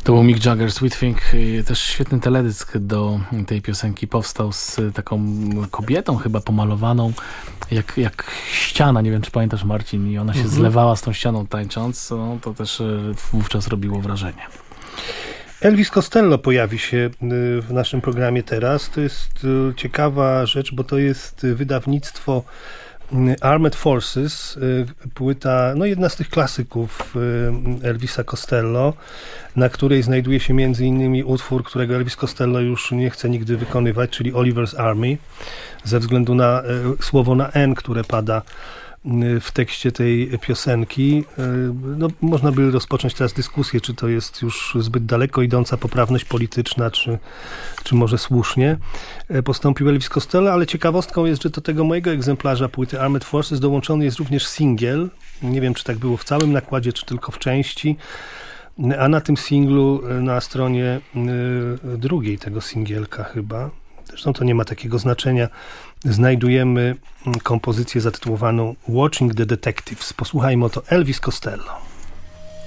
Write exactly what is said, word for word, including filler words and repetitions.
To był Mick Jagger, Sweet Thing. Też świetny teledysk do tej piosenki powstał z taką kobietą chyba pomalowaną jak, jak ściana. Nie wiem, czy pamiętasz, Marcin, i ona się mhm. zlewała z tą ścianą tańcząc. No, to też wówczas robiło wrażenie. Elvis Costello pojawi się w naszym programie teraz. To jest ciekawa rzecz, bo to jest wydawnictwo Armed Forces, płyta, no jedna z tych klasyków Elvisa Costello, na której znajduje się między innymi utwór, którego Elvis Costello już nie chce nigdy wykonywać, czyli Oliver's Army, ze względu na słowo na N, które pada w tekście tej piosenki. No, można by rozpocząć teraz dyskusję, czy to jest już zbyt daleko idąca poprawność polityczna, czy, czy może słusznie postąpił Elvis Costello, ale ciekawostką jest, że do tego mojego egzemplarza płyty Armed Forces dołączony jest również singiel. Nie wiem, czy tak było w całym nakładzie, czy tylko w części. A na tym singlu, na stronie drugiej tego singielka chyba, zresztą to nie ma takiego znaczenia, znajdujemy kompozycję zatytułowaną Watching the Detectives. Posłuchajmy oto Elvis Costello.